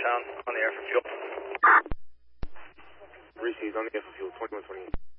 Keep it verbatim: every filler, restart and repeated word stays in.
Town on the air for fuel. Reese's on the air for fuel, twenty-one twenty-eight.